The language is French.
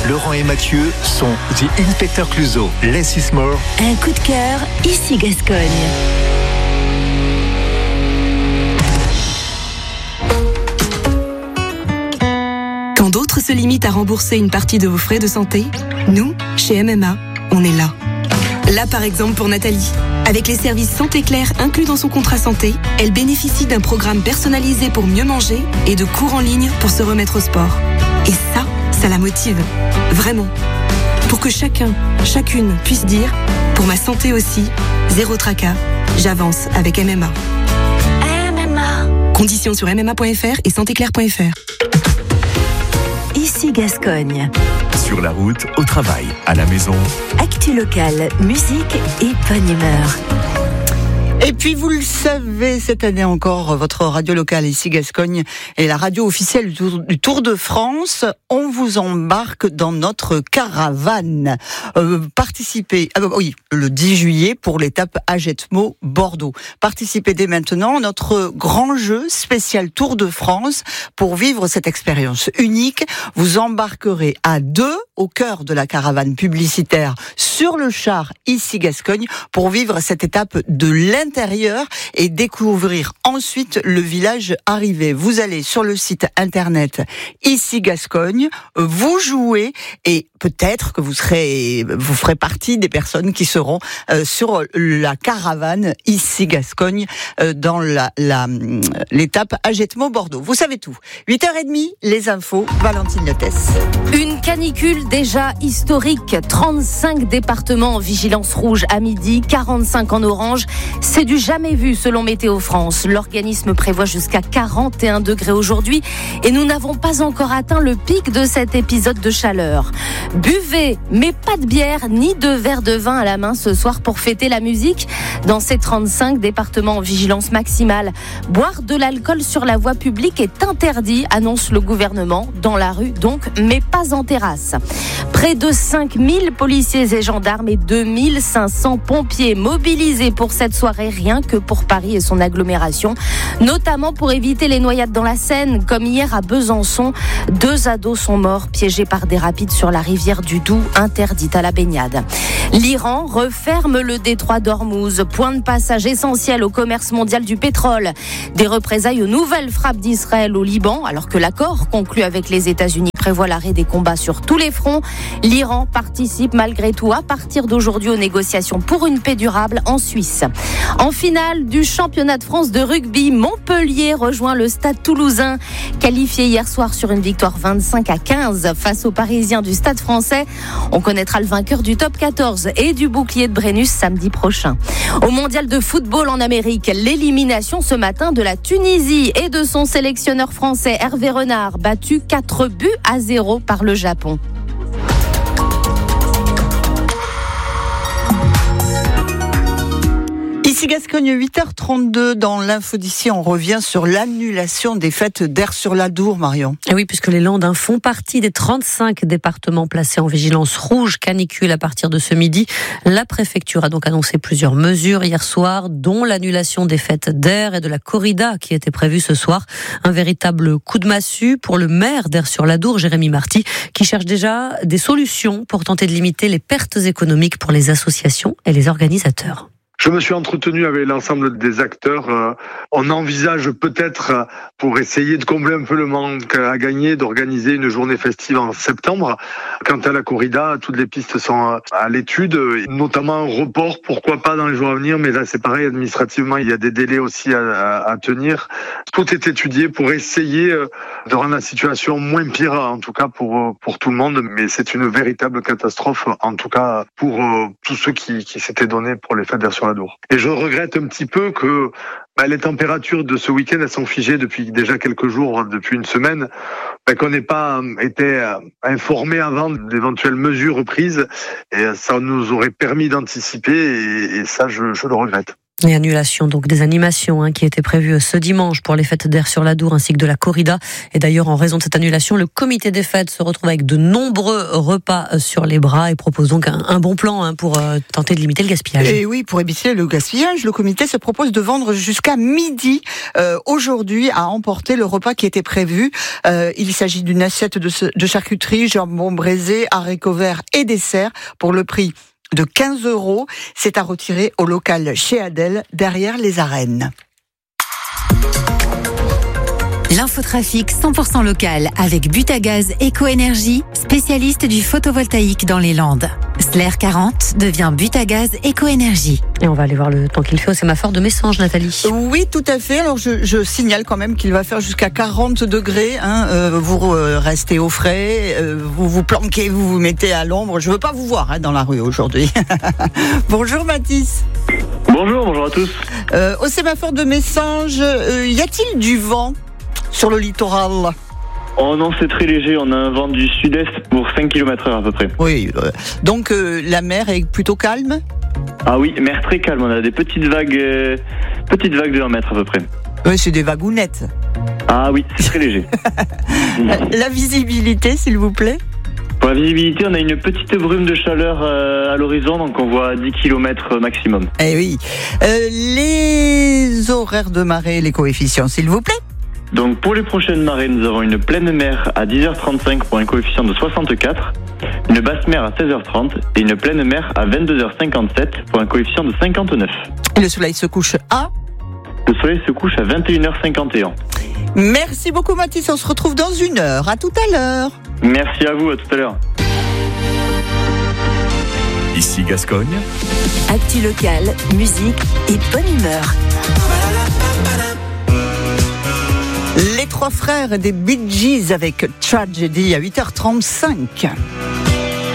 Laurent et Mathieu sont The Inspector Clouseau. Less is more. Un coup de cœur, ici Gascogne. Quand d'autres se limitent à rembourser une partie de vos frais de santé, nous, chez MMA, on est là. Là, par exemple, pour Nathalie. Avec les services Santé Claire inclus dans son contrat santé, elle bénéficie d'un programme personnalisé pour mieux manger et de cours en ligne pour se remettre au sport. Et ça la motive. Vraiment. Pour que chacun, chacune puisse dire « Pour ma santé aussi, zéro tracas, j'avance avec MMA ». MMA. Conditions sur mma.fr et santéclaire.fr. Ici Gascogne. Sur la route, au travail, à la maison. Actu locale, musique et bonne humeur. Et puis vous le savez, cette année encore, votre radio locale ici Gascogne est la radio officielle du Tour de France. On vous embarque dans notre caravane. Participez, le 10 juillet pour l'étape Agetmo-Bordeaux. Participez dès maintenant à notre grand jeu spécial Tour de France pour vivre cette expérience unique. Vous embarquerez à deux au cœur de la caravane publicitaire sur le char ici Gascogne pour vivre cette étape de l'intérieur et découvrir ensuite le village arrivé. Vous allez sur le site internet ici Gascogne, vous jouez et peut-être que vous ferez partie des personnes qui seront sur la caravane ici Gascogne dans l'étape Agetmo-Bordeaux. Vous savez tout. 8h30, les infos, Valentine Lattès. Une canicule déjà historique, 35 départements en vigilance rouge à midi, 45 en orange. C'est du jamais vu selon Météo France. L'organisme prévoit jusqu'à 41 degrés aujourd'hui et nous n'avons pas encore atteint le pic de cet épisode de chaleur. Buvez, mais pas de bière ni de verre de vin à la main ce soir pour fêter la musique. Dans ces 35 départements en vigilance maximale, boire de l'alcool sur la voie publique est interdit, annonce le gouvernement. Dans la rue donc, mais pas en terrasse. Près de 5000 policiers et gendarmes et 2500 pompiers mobilisés pour cette soirée, rien que pour Paris et son agglomération, notamment pour éviter les noyades dans la Seine, comme hier à Besançon. 2 ados sont morts piégés par des rapides sur la rivière du Doubs, interdite à la baignade. L'Iran referme le détroit d'Ormuz, point de passage essentiel au commerce mondial du pétrole. Des représailles aux nouvelles frappes d'Israël au Liban, alors que l'accord conclu avec les États-Unis prévoit l'arrêt des combats sur tous les fronts. L'Iran participe malgré tout à partir d'aujourd'hui aux négociations pour une paix durable en Suisse. En finale du championnat de France de rugby, Montpellier rejoint le Stade Toulousain, qualifié hier soir sur une victoire 25-15 face aux Parisiens du Stade Français. On connaîtra le vainqueur du top 14 et du bouclier de Brennus samedi prochain. Au mondial de football en Amérique, l'élimination ce matin de la Tunisie et de son sélectionneur français Hervé Renard, battu 4-0 par le Japon. Ici Gascogne, 8h32, dans l'info d'ici, on revient sur l'annulation des fêtes d'Aire-sur-l'Adour, Marion. Et oui, puisque les Landes font partie des 35 départements placés en vigilance rouge canicule à partir de ce midi. La préfecture a donc annoncé plusieurs mesures hier soir, dont l'annulation des fêtes d'Aire et de la corrida qui était prévue ce soir. Un véritable coup de massue pour le maire d'Aire-sur-l'Adour, Jérémy Marty, qui cherche déjà des solutions pour tenter de limiter les pertes économiques pour les associations et les organisateurs. Je me suis entretenu avec l'ensemble des acteurs. On envisage peut-être, pour essayer de combler un peu le manque à gagner, d'organiser une journée festive en septembre. Quant à la corrida, toutes les pistes sont à l'étude, notamment un report, pourquoi pas dans les jours à venir, mais là c'est pareil, administrativement, il y a des délais aussi à tenir. Tout est étudié pour essayer de rendre la situation moins pire, en tout cas pour tout le monde, mais c'est une véritable catastrophe, en tout cas pour tous ceux qui s'étaient donnés pour les fêtes d'Aire-sur-l'Adour. Et je regrette un petit peu que les températures de ce week-end, elles sont figées depuis déjà quelques jours, depuis une semaine, qu'on n'ait pas été informé avant d'éventuelles mesures prises, et ça nous aurait permis d'anticiper, et ça je le regrette. Et annulation donc des animations qui étaient prévues ce dimanche pour les fêtes d'Air sur l'Adour ainsi que de la corrida. Et d'ailleurs, en raison de cette annulation, le comité des fêtes se retrouve avec de nombreux repas sur les bras et propose donc un bon plan pour tenter de limiter le gaspillage. Et oui, pour éviter le gaspillage, le comité se propose de vendre jusqu'à midi aujourd'hui à emporter le repas qui était prévu. Il s'agit d'une assiette de charcuterie, jambon braisé, haricots verts et dessert pour le prix de 15 €. C'est à retirer au local chez Adèle, derrière les arènes. L'infotrafic 100% local avec Butagaz Éco-Énergie, spécialiste du photovoltaïque dans les Landes. Slair 40 devient Butagaz Éco-Énergie. Et on va aller voir le temps qu'il fait au sémaphore de Messanges, Nathalie. Oui, tout à fait. Alors je signale quand même qu'il va faire jusqu'à 40 degrés. Vous restez au frais, vous vous planquez, vous vous mettez à l'ombre. Je veux pas vous voir dans la rue aujourd'hui. Bonjour Mathis. Bonjour à tous. Au sémaphore de Messanges, y a-t-il du vent sur le littoral? Oh non, c'est très léger, on a un vent du sud-est pour 5 km/h à peu près. Oui, donc la mer est plutôt calme? Ah oui, mer très calme, on a des petites vagues de 1 mètre à peu près. Oui, c'est des vagounettes. Ah oui, c'est très léger. La visibilité, s'il vous plaît? Pour la visibilité, on a une petite brume de chaleur à l'horizon, donc on voit 10 km maximum. Eh oui. Les horaires de marée, les coefficients, s'il vous plaît? Donc pour les prochaines marées, nous avons une pleine mer à 10h35 pour un coefficient de 64, une basse mer à 16h30 et une pleine mer à 22h57 pour un coefficient de 59. Et le soleil se couche à? Le soleil se couche à 21h51. Merci beaucoup Mathis, on se retrouve dans 1 heure. À tout à l'heure. Merci à vous, à tout à l'heure. Ici Gascogne. Actu local, musique et bonne humeur. Les 3 frères des Bee Gees avec Tragedy à 8h35.